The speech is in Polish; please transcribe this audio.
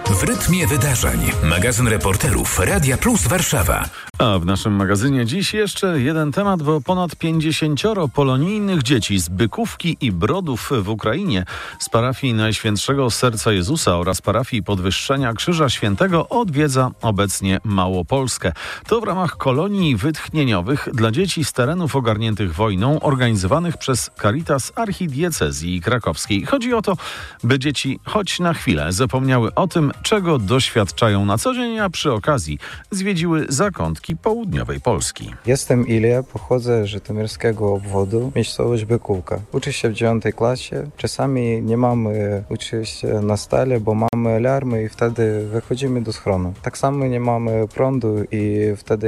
W rytmie wydarzeń. Magazyn reporterów Radia Plus Warszawa. A w naszym magazynie dziś jeszcze jeden temat, bo ponad 50 polonijnych dzieci z Bykówki i Brodów w Ukrainie, z parafii Najświętszego Serca Jezusa oraz parafii Podwyższenia Krzyża Świętego odwiedza obecnie Małopolskę. To w ramach kolonii wytchnieniowych dla dzieci z terenów ogarniętych wojną, organizowanych przez Caritas Archidiecezji Krakowskiej. Chodzi o to, by dzieci choć na chwilę zapomniały o tym, czego doświadczają na co dzień, a przy okazji zwiedziły zakątki południowej Polski. Jestem Ilia, pochodzę z żytomierskiego obwodu, miejscowość Bykówka. Uczę się w 9 klasie. Czasami nie mamy uczyć się na stale, bo mamy alarmy i wtedy wychodzimy do schronu. Tak samo nie mamy prądu i wtedy